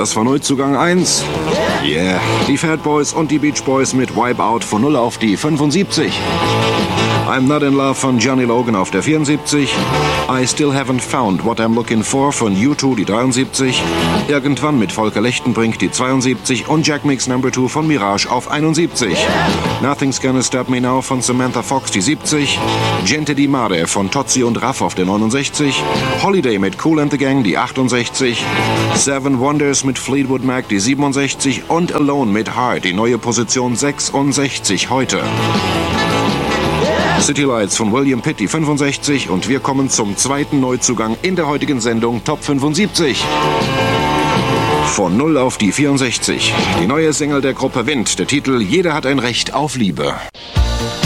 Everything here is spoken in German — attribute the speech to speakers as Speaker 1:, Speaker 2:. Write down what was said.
Speaker 1: das war Neuzugang 1. Yeah, die Fat Boys und die Beach Boys mit Wipeout von 0 auf die 75. I'm Not in Love von Johnny Logan auf der 74. I Still Haven't Found What I'm Looking For von U2 die 73. Irgendwann mit Volker Lechtenbrink die 72 und Jack Mix No. 2 von Mirage auf 71. Nothing's Gonna Stop Me Now von Samantha Fox die 70. Gente di Mare von Tozzi und Raff auf der 69. Holiday mit Kool and the Gang die 68. Seven Wonders mit Fleetwood Mac die 67 und Alone mit Heart die neue Position 66 heute. City Lights von William Pitt die 65 und wir kommen zum zweiten Neuzugang in der heutigen Sendung Top 75. Von 0 auf die 64. Die neue Single der Gruppe Wind, der Titel Jeder hat ein Recht auf Liebe.